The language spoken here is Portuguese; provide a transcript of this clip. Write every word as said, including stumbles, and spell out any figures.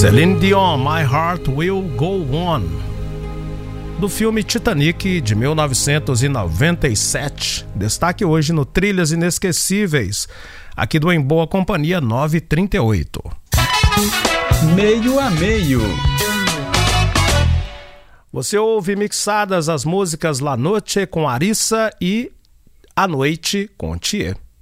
Celine Dion, My Heart Will Go On, do filme Titanic de mil novecentos e noventa e sete. Destaque hoje no Trilhas Inesquecíveis, aqui do Em Boa Companhia nove e trinta e oito. Meio a meio. Você ouve mixadas as músicas La Noche com Arissa e A Noite com Thier.